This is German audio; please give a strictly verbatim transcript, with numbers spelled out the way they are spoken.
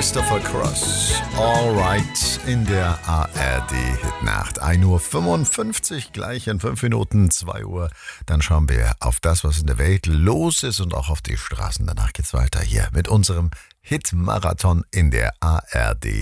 Christopher Cross. Alright, in der A R D-Hitnacht. ein Uhr fünfundfünfzig, gleich in fünf Minuten, zwei Uhr. Dann schauen wir auf das, was in der Welt los ist und auch auf die Straßen. Danach geht's weiter hier mit unserem Hit-Marathon in der A R D